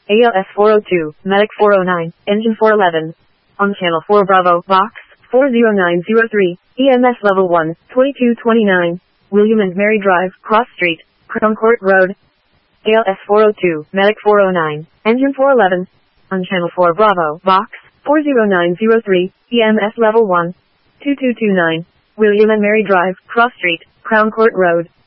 ALS 402, Medic 409, Engine 411. On Channel 4 Bravo, Box 40903, EMS Level 1, 2229. William and Mary Drive, Cross Street, Crown Court Road. ALS 402, Medic 409, Engine 411. On Channel 4 Bravo, Box 40903, EMS Level 1, 2229. William and Mary Drive, Cross Street, Crown Court Road.